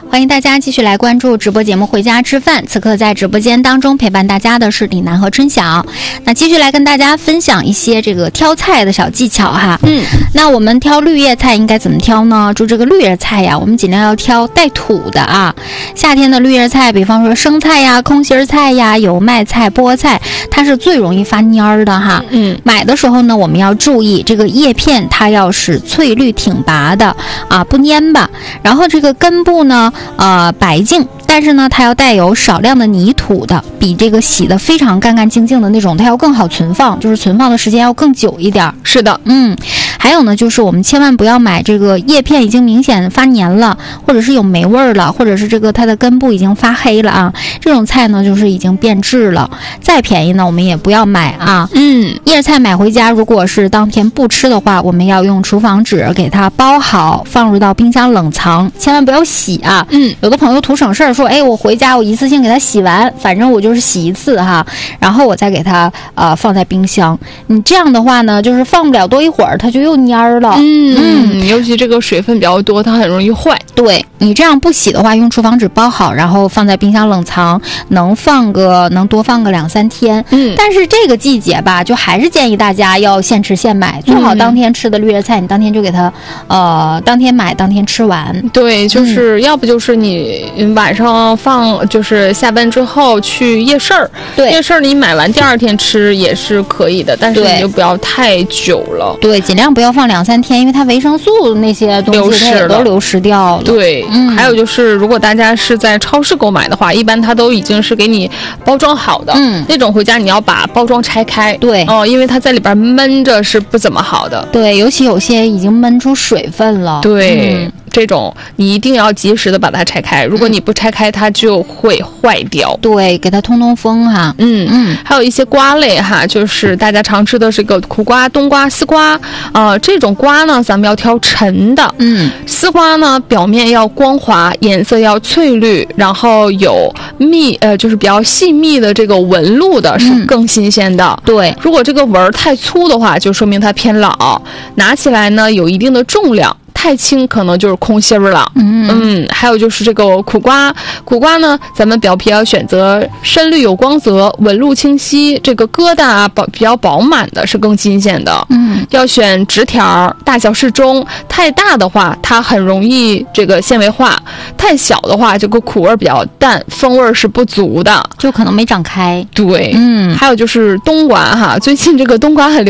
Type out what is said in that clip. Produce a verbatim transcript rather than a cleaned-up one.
欢迎大家继续来关注直播节目回家吃饭，此刻在直播间当中陪伴大家的是李楠和春晓。那继续来跟大家分享一些这个挑菜的小技巧哈。嗯，那我们挑绿叶菜应该怎么挑呢？就这个绿叶菜呀，我们尽量要挑带土的啊。夏天的绿叶菜，比方说生菜呀、空心菜呀、油麦菜、菠菜，它是最容易发蔫儿的哈。嗯，买的时候呢，我们要注意这个叶片它要是翠绿挺拔的啊，不蔫吧。然后这个根部呢，呃，白净，但是呢，它要带有少量的泥土的，比这个洗的非常干干净净的那种，它要更好存放，就是存放的时间要更久一点。 是的， 嗯，还有呢，就是我们千万不要买这个叶片已经明显发黏了，或者是有霉味儿了，或者是这个它的根部已经发黑了啊，这种菜呢就是已经变质了。再便宜呢，我们也不要买啊。嗯，叶菜买回家，如果是当天不吃的话，我们要用厨房纸给它包好，放入到冰箱冷藏，千万不要洗啊。嗯，有的朋友图省事儿说，哎，我回家我一次性给它洗完，反正我就是洗一次哈，然后我再给它呃放在冰箱。你这样的话呢，就是放不了多一会儿，它就又蔫儿了。 嗯嗯，尤其这个水分比较多，它很容易坏。 对，你这样不洗的话，用厨房纸包好，然后放在冰箱冷藏，能放个能多放个两三天。嗯，但是这个季节吧，就还是建议大家要现吃现买，做好当天吃的绿叶菜，你当天就给它呃当天买当天吃完。 对，就是要不就是你晚上放，就是下班之后去夜市儿，对，夜市儿你买完第二天吃也是可以的，但是你就不要太久了。 对，尽量不要放两三天，因为它维生素那些东西它也都流失掉了。 对，嗯，还有就是如果大家是在超市购买的话，一般它都已经是给你包装好的，嗯，那种回家你要把包装拆开。对，哦，因为它在里边闷着是不怎么好的。 对，尤其有些已经闷出水分了。 对。嗯，这种你一定要及时的把它拆开，如果你不拆开它就会坏掉。 对，给它通通风哈。 嗯嗯，还有一些瓜类哈，就是大家常吃的这个苦瓜、冬瓜、丝瓜，呃，这种瓜呢咱们要挑沉的。嗯，丝瓜呢表面要光滑，颜色要翠绿，然后有密呃就是比较细密的这个纹路的是更新鲜的。嗯，对，如果这个纹太粗的话，就说明它偏老，拿起来呢有一定的重量。太轻可能就是空心儿了。嗯嗯，还有就是这个苦瓜，苦瓜呢，咱们表皮要选择深绿有光泽、纹路清晰，这个疙瘩啊饱比较饱满的是更新鲜的。嗯，要选直条，大小适中。太大的话，它很容易这个纤维化；太小的话，这个苦味比较淡，风味是不足的， 就可能没长开。 对，嗯，还有就是冬瓜哈，最近这个冬瓜很流